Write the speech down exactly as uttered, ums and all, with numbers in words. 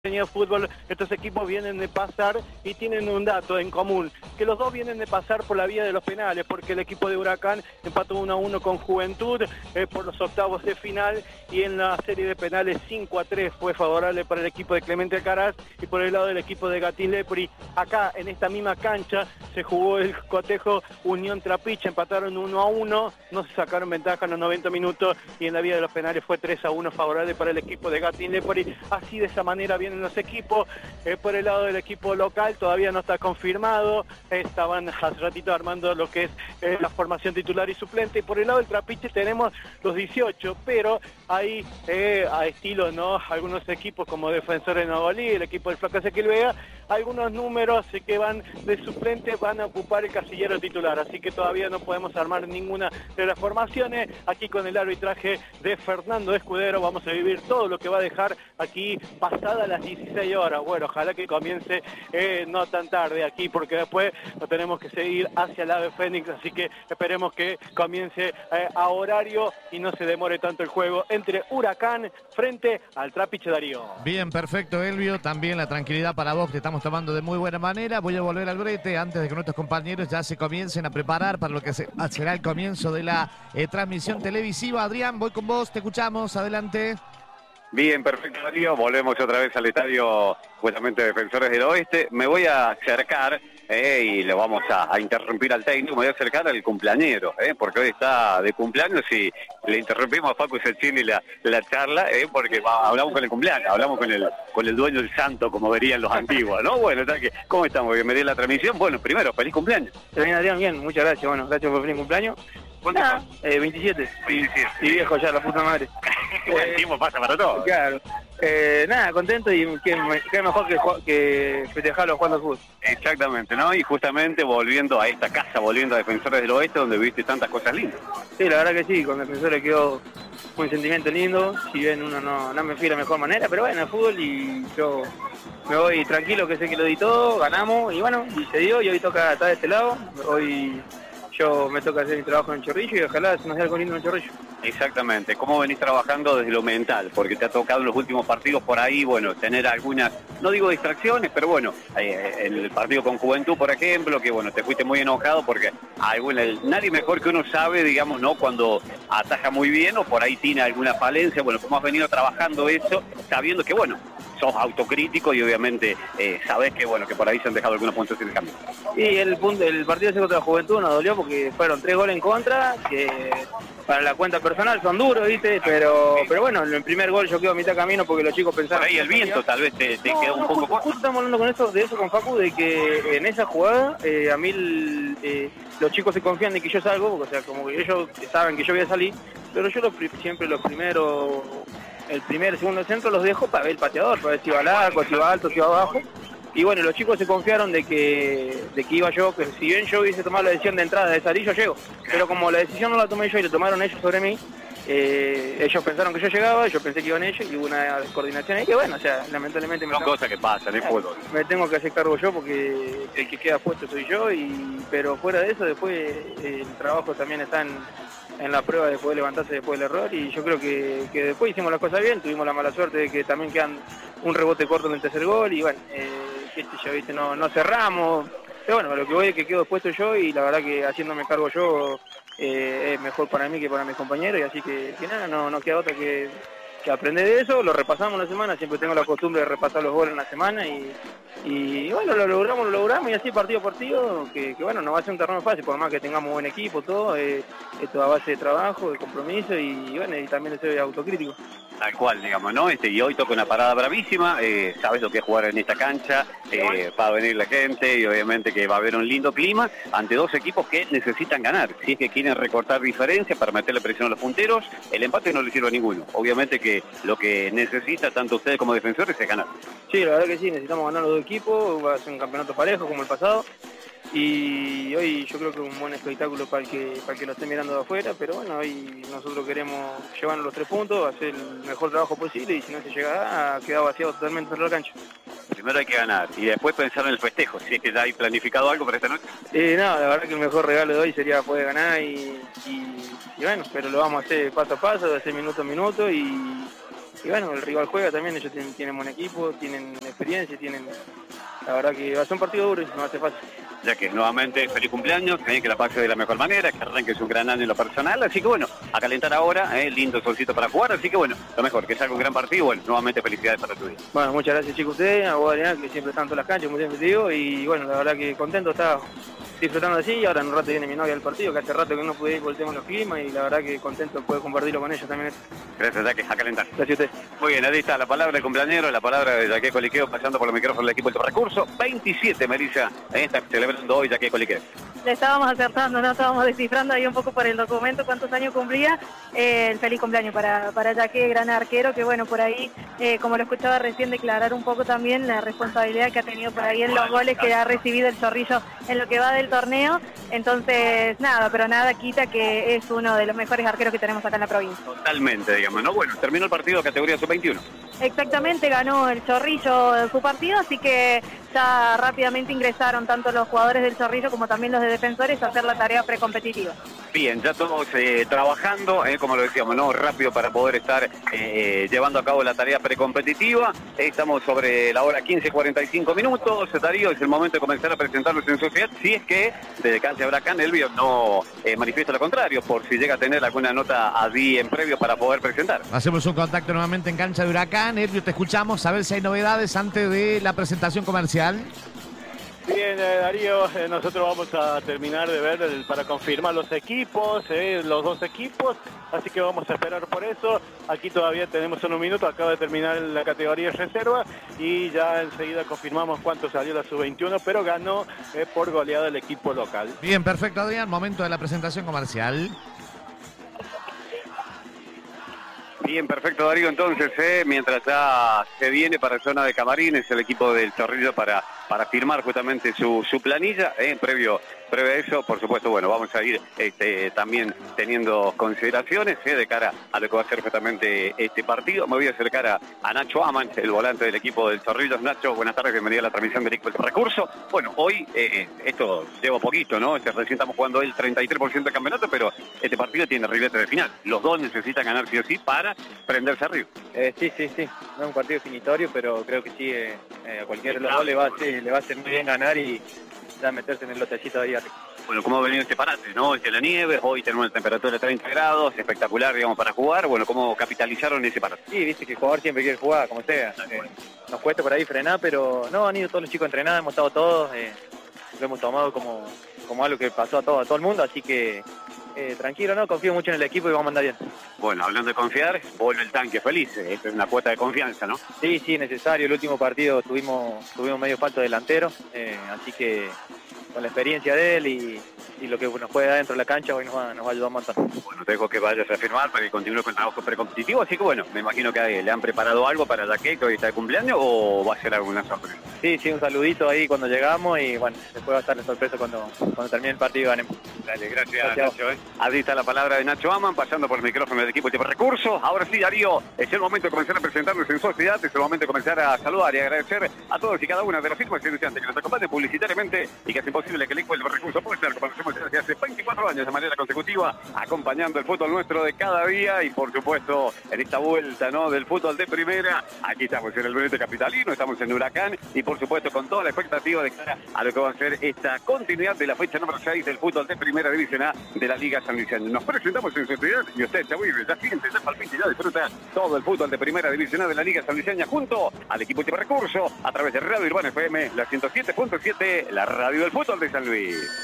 de fútbol, estos equipos vienen de pasar y tienen un dato en común, que los dos vienen de pasar por la vía de los penales, porque el equipo de Huracán empató uno a uno con Juventud eh, por los octavos de final, y en la serie de penales cinco a tres fue favorable para el equipo de Clemente Alcaraz, y por el lado del equipo de Gatín Lepri, acá en esta misma cancha se jugó el cotejo Unión Trapiche, empataron uno a uno, no se sacaron ventaja en los noventa minutos, y en la vía de los penales fue tres a uno favorable para el equipo de Gatín Lepri. Así, de esa manera vienen los equipos. Eh, por el lado del equipo local todavía no está confirmado, eh, estaban hace ratito armando lo que es eh, la formación titular y suplente, y por el lado del Trapiche tenemos los dieciocho, pero hay eh, a estilo, ¿no?, algunos equipos como Defensores de Novolí, el equipo del Flaco Ezequiel Vega, algunos números eh, que van de suplente van a ocupar el casillero titular, así que todavía no podemos armar ninguna de las formaciones. Aquí con el arbitraje de Fernando Escudero vamos a vivir todo lo que va a dejar aquí pasada las dieciséis horas. Bueno, ojalá que comience eh, no tan tarde aquí, porque después nos tenemos que seguir hacia el Ave Fénix, así que esperemos que comience eh, a horario y no se demore tanto el juego entre Huracán frente al Trapiche Darío. Bien, perfecto, Elvio. También la tranquilidad para vos, que estamos tomando de muy buena manera. Voy a volver al brete antes de que nuestros compañeros ya se comiencen a preparar para lo que será el comienzo de la eh, transmisión televisiva. Adrián, voy con vos, te escuchamos, adelante. Bien, perfecto, Darío. Volvemos otra vez al estadio, justamente Defensores del Oeste. Me voy a acercar, eh, y le vamos a, a interrumpir al técnico, me voy a acercar al cumpleañero, eh, porque hoy está de cumpleaños y le interrumpimos a Facu Sechini la, la charla, eh, porque va, hablamos con el cumpleaños, hablamos con el con el dueño del santo, como verían los antiguos, ¿no? Bueno, que, ¿cómo estamos? Bienvenido a la transmisión. Bueno, primero, feliz cumpleaños. Bien, Adrián, bien, muchas gracias. Bueno, gracias por el feliz cumpleaños. ¿Cuántos son? Eh, veintisiete. veintisiete. Y viejo ya, la puta madre. El tiempo pasa para todos. Claro. Eh, nada, contento, y qué, qué mejor que, que festejarlo jugando al fútbol. Exactamente, ¿no? Y justamente volviendo a esta casa, volviendo a Defensores del Oeste, donde viste tantas cosas lindas. Sí, la verdad que sí, con Defensores quedó un sentimiento lindo, si bien uno no, no me fui de la mejor manera, pero bueno, el fútbol, y yo me voy tranquilo, que sé que lo di todo, ganamos, y bueno, y se dio, y hoy toca estar de este lado. Hoy yo me toca hacer mi trabajo en el Chorrillo, y ojalá se nos dé algo lindo en el Chorrillo. Exactamente. ¿Cómo venís trabajando desde lo mental? Porque te ha tocado en los últimos partidos por ahí, bueno, tener algunas, no digo distracciones, pero bueno, eh, el partido con Juventud, por ejemplo, que bueno, te fuiste muy enojado porque hay, bueno, el, nadie mejor que uno sabe, digamos, ¿no?, cuando ataja muy bien o por ahí tiene alguna falencia. Bueno, ¿cómo has venido trabajando eso, sabiendo que, bueno, sos autocrítico y obviamente eh, sabés que, bueno, que por ahí se han dejado algunos puntos en el camino? Sí, el, punto, el partido ese contra la Juventud nos dolió porque fueron tres goles en contra, que para la cuenta personal son duros, ¿viste? Pero pero bueno, en el primer gol yo quedo a mitad camino porque los chicos pensaron... Por ahí el viento tal vez te, te no, queda un no, poco... Justo, justo estamos hablando con eso, de eso con Facu, de que en esa jugada eh, a mí el, eh, los chicos se confían de que yo salgo, porque, o sea, como que ellos saben que yo voy a salir, pero yo los, siempre los primeros, el primer, el segundo centro los dejo para ver el pateador, para ver si va largo, si va alto, si va abajo. Y bueno, los chicos se confiaron de que de que iba yo, que si bien yo hubiese tomado la decisión de entrada de salir, yo llego. Pero como la decisión no la tomé yo y la tomaron ellos sobre mí, eh, ellos pensaron que yo llegaba, yo pensé que iban ellos, y hubo una coordinación ahí que, bueno, o sea, lamentablemente... Son cosas que pasan en el fútbol. Me tengo que hacer cargo yo porque el que queda puesto soy yo, y pero fuera de eso, después eh, el trabajo también está en, en la prueba de poder levantarse después del error, y yo creo que, que después hicimos las cosas bien. Tuvimos la mala suerte de que también quedan un rebote corto en el tercer gol, y bueno... Eh, Este, ya viste, no, no cerramos, pero bueno, lo que voy es que quedo puesto yo, y la verdad que haciéndome cargo yo eh, es mejor para mí que para mis compañeros, y así que, que nada, no, no queda otra que, que aprender de eso. Lo repasamos una semana, siempre tengo la costumbre de repasar los goles en la semana, y, y bueno, lo logramos, lo logramos, y así partido a partido, que, que bueno, no va a ser un terreno fácil, por más que tengamos buen equipo, todo, eh, esto a base de trabajo, de compromiso, y bueno, y también soy autocrítico. Tal cual, digamos, ¿no? Este, y hoy toca una parada bravísima, eh, sabes lo que es jugar en esta cancha, eh, va a venir la gente y obviamente que va a haber un lindo clima ante dos equipos que necesitan ganar. Si es que quieren recortar diferencias para meterle presión a los punteros, el empate no le sirve a ninguno. Obviamente que lo que necesita tanto ustedes como defensores es ganar. Sí, la verdad que sí, necesitamos ganar los dos equipos, va a ser un campeonato parejo como el pasado. Y hoy yo creo que es un buen espectáculo para el que para el que lo esté mirando de afuera, pero bueno, hoy nosotros queremos llevarnos los tres puntos, hacer el mejor trabajo posible, y si no se llega a quedar vaciado totalmente dentro de la cancha. Primero hay que ganar y después pensar en el festejo, si es que ya hay planificado algo para esta noche. Eh, no, la verdad que el mejor regalo de hoy sería poder ganar, y, y, y bueno, pero lo vamos a hacer paso a paso, de hacer minuto a minuto, y, y bueno, el rival juega también, ellos tienen, tienen buen equipo, tienen experiencia, tienen, la verdad que va a ser un partido duro y no hace fácil. Ya que nuevamente feliz cumpleaños, eh, que la pase de la mejor manera, que arranque su gran año en lo personal, así que bueno, a calentar ahora, eh, lindo solcito para jugar, así que bueno, lo mejor, que salga un gran partido, bueno, nuevamente felicidades para tu día. Bueno, muchas gracias chicos a ustedes, a vos Adrián, que siempre están en todas las canchas, como siempre te digo, y bueno, la verdad que contento, estaba disfrutando así, y ahora en un rato viene mi novia al partido, que hace rato que no pude ir por el tema de los climas, y la verdad que contento de poder compartirlo con ellos también. Gracias, Jaque, a calentar. Gracias a ustedes. Muy bien, ahí está la palabra del cumpleañero, la palabra de Jaque Coliqueo, pasando por los micrófonos del equipo del Recurso, veintisiete, Melissa, ahí está celebrando hoy Jaque Coliqueo. Le estábamos acertando, no estábamos descifrando ahí un poco por el documento cuántos años cumplía. Eh, el feliz cumpleaños para, para Jaque, gran arquero, que bueno, por ahí, eh, como lo escuchaba recién, declarar un poco también la responsabilidad que ha tenido por ahí en los goles que ha recibido el Zorrillo en lo que va del torneo. Entonces, nada, pero nada quita que es uno de los mejores arqueros que tenemos acá en la provincia. Totalmente, digamos, ¿no? Bueno, terminó el partido de categoría sub veintiuno. Exactamente, ganó el Zorrillo su partido, así que ya rápidamente ingresaron tanto los jugadores del Zorrillo como también los de Defensores a hacer la tarea precompetitiva. Bien, ya todos eh, trabajando, eh, como lo decíamos, ¿no? Rápido para poder estar eh, llevando a cabo la tarea precompetitiva. Eh, estamos sobre la hora quince cuarenta y cinco minutos. Darío, es el momento de comenzar a presentarlos en sociedad, si es que desde Cancha Huracán Elvio no eh, manifiesta lo contrario, por si llega a tener alguna nota allí en previo para poder presentar. Hacemos un contacto nuevamente en Cancha de Huracán. Elvio, te escuchamos, a ver si hay novedades antes de la presentación comercial. Bien, eh, Darío, eh, nosotros vamos a terminar de ver el, para confirmar los equipos, eh, los dos equipos, así que vamos a esperar por eso. Aquí todavía tenemos unos minutos, acaba de terminar la categoría de reserva y ya enseguida confirmamos cuánto salió la sub veintiuno, pero ganó eh, por goleada el equipo local. Bien, perfecto, Adrián, momento de la presentación comercial. Bien, perfecto, Darío, entonces, eh, mientras ya se viene para zona de camarines el equipo del Zorrillo para, para firmar justamente su, su planilla, eh, previo, previo a eso, por supuesto, bueno, vamos a ir este, también teniendo consideraciones eh, de cara a lo que va a ser justamente este partido. Me voy a acercar a, a Nacho Aman, el volante del equipo del Zorrillo. Nacho, buenas tardes, bienvenido a la transmisión del equipo del Recurso. Bueno, hoy, eh, esto lleva poquito, ¿no? Este, recién estamos jugando el treinta y tres por ciento del campeonato, pero este partido tiene riblete de final. Los dos necesitan ganar sí o sí para prenderse arriba. Eh, sí, sí, sí, no es un partido definitorio, pero creo que sí, eh, eh, a cualquiera de los dos le va, sí, le va a hacer muy bien ganar y ya meterse en el lotecito de ahí arriba. Bueno, ¿cómo ha venido este parate, no? Este la nieve, hoy tenemos una temperatura de treinta grados, espectacular, digamos, para jugar. Bueno, ¿cómo capitalizaron ese parate? Sí, viste que el jugador siempre quiere jugar, como sea. Eh, nos cuesta por ahí frenar, pero no, han ido todos los chicos a entrenar, hemos estado todos, eh, lo hemos tomado como, como algo que pasó a todo, a todo el mundo, así que eh, tranquilo, ¿no? Confío mucho en el equipo y vamos a andar bien. Bueno, hablando de confiar, vuelve el tanque feliz, eh, es una cuota de confianza, ¿no? Sí, sí, necesario. El último partido tuvimos, tuvimos medio falto delantero, eh, así que con la experiencia de él y, y lo que nos puede dar dentro de la cancha hoy nos va, nos va a ayudar un montón. Bueno, te dejo que vayas a firmar para que continúe con el trabajo precompetitivo, así que bueno, me imagino que le han preparado algo para Jaque, que hoy está de cumpleaños, o va a ser alguna sorpresa. Sí, sí, un saludito ahí cuando llegamos y bueno, después va a estar la sorpresa cuando, cuando termine el partido y ganemos. Dale, gracias, gracias Nacho. Eh. Ahí está la palabra de Nacho Aman, pasando por el micrófono del equipo de Recursos. Ahora sí, Darío, es el momento de comenzar a presentarnos en sociedad, es el momento de comenzar a saludar y agradecer a todos y cada una de las firmas estudiantes que nos acompañan publicitariamente y que hacen posible que el equipo del Recursos pueda estar, como lo hacemos desde hace veinticuatro años de manera consecutiva, acompañando el fútbol nuestro de cada día y por supuesto en esta vuelta, ¿no?, del fútbol de primera. Aquí estamos en el Brete Capitalino, estamos en Huracán y por supuesto con toda la expectativa de cara a lo que va a ser esta continuidad de la fecha número seis del fútbol de primera división A de la Liga San Luciano. Nos presentamos en sociedad y usted ya vive, ya siente, ya palpita y ya disfruta todo el fútbol de primera división A de la Liga San Luciana junto al equipo de Recurso a través de Radio Urbana F M, la ciento siete punto siete, la radio del fútbol de San Luis.